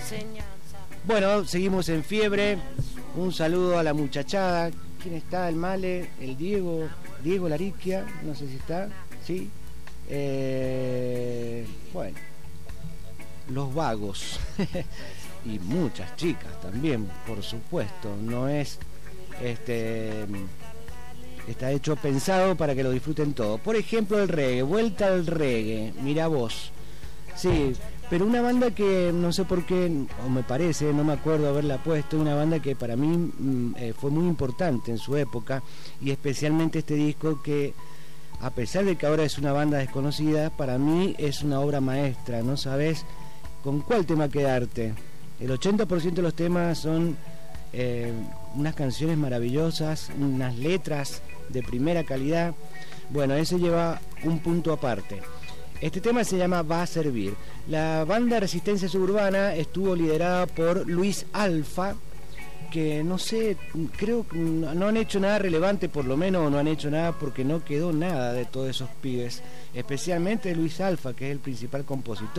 Bueno, seguimos en fiebre. Un saludo a la muchachada. ¿Quién está? El Male, el Diego Lariquia, no sé si está, ¿sí? Bueno, los vagos. Y muchas chicas también, por supuesto. No es está hecho pensado para que lo disfruten todos. Por ejemplo, el reggae, vuelta al reggae, mira vos. Sí, pero una banda que no sé por qué, o me parece, no me acuerdo haberla puesto, una banda que para mí fue muy importante en su época, y especialmente este disco que, a pesar de que ahora es una banda desconocida, para mí es una obra maestra. No sabes con cuál tema quedarte. El 80% de los temas son unas canciones maravillosas, unas letras de primera calidad. Bueno, ese lleva un punto aparte. Este tema se llama Va a Servir. La banda Resistencia Suburbana estuvo liderada por Luis Alfa, que no sé, creo que no han hecho nada relevante, por lo menos no han hecho nada porque no quedó nada de todos esos pibes, especialmente Luis Alfa, que es el principal compositor.